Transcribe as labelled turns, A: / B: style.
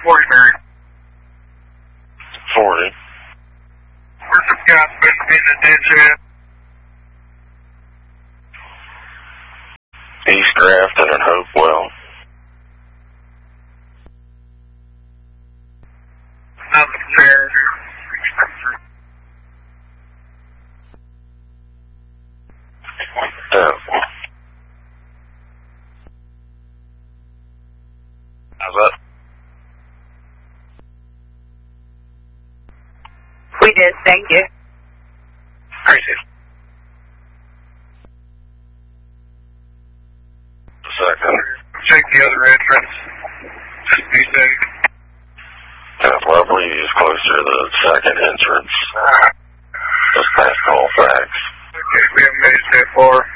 A: 40, Mary.
B: 40.
A: Where's the guy supposed to be in the ditch at?
B: East Grafton and Hopewell.
A: Nothing fair.
B: How's that?
C: We did, thank you.
B: Crazy. Second.
A: Check the other entrance. Just be safe.
B: Lovely is closer to the second entrance. Just past Colfax.
A: Okay, we haven't made it that far.